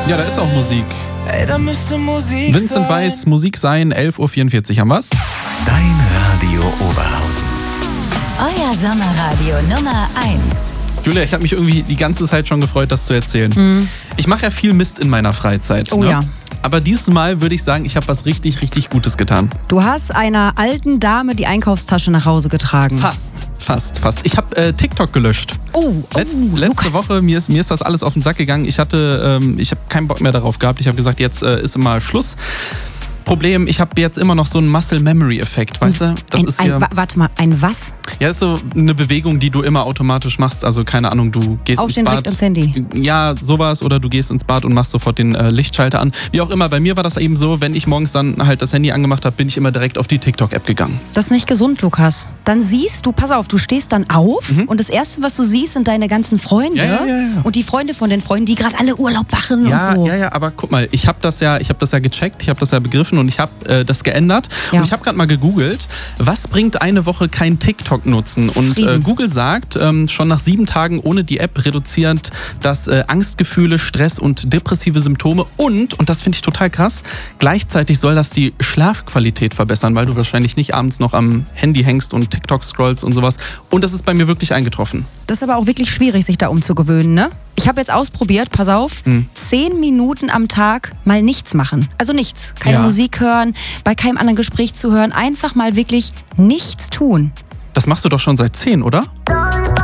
Ja, da ist auch Musik. Ey, da müsste Musik Vincent Weiss, Musik sein, 11.44 Uhr haben wir's. Dein Radio Oberhausen. Euer Sommerradio Nummer 1. Julia, ich habe mich irgendwie die ganze Zeit schon gefreut, das zu erzählen. Ich mache ja viel Mist in meiner Freizeit. Oh ja. Aber dieses Mal würde ich sagen, ich habe was richtig, richtig Gutes getan. Du hast einer alten Dame die Einkaufstasche nach Hause getragen. Fast. Ich habe TikTok gelöscht. Letzte Woche, mir ist das alles auf den Sack gegangen. Ich habe keinen Bock mehr darauf gehabt. Ich habe gesagt, jetzt ist immer Schluss. Problem, ich habe jetzt immer noch so einen Muscle-Memory-Effekt, weißt du? Warte mal, ein was? Ja, ist so eine Bewegung, die du immer automatisch machst. Also keine Ahnung, du gehst Aufstehen, ins Bad. direkt ans Handy. Ja, sowas. Oder du gehst ins Bad und machst sofort den Lichtschalter an. Wie auch immer, bei mir war das eben so, wenn ich morgens dann halt das Handy angemacht habe, bin ich immer direkt auf die TikTok-App gegangen. Das ist nicht gesund, Lukas. Dann siehst du, pass auf, du stehst dann auf und das Erste, was du siehst, sind deine ganzen Freunde. Ja. Und die Freunde von den Freunden, die gerade alle Urlaub machen Ja, und so. Ja, aber guck mal, ich habe das ja gecheckt, ich habe das ja begriffen und ich habe das geändert. Ja. Und ich habe gerade mal gegoogelt, was bringt eine Woche kein TikTok nutzen? Und Google sagt, schon nach 7 Tagen ohne die App reduziert das Angstgefühle, Stress und depressive Symptome und das finde ich total krass, gleichzeitig soll das die Schlafqualität verbessern, weil du wahrscheinlich nicht abends noch am Handy hängst und TikTok scrollst und sowas. Und das ist bei mir wirklich eingetroffen. Das ist aber auch wirklich schwierig, sich da umzugewöhnen, ne? Ich habe jetzt ausprobiert, pass auf, 10 Minuten am Tag mal nichts machen. Also nichts. Keine Musik hören, bei keinem anderen Gespräch zu hören. Einfach mal wirklich nichts tun. Das machst du doch schon seit 10, oder?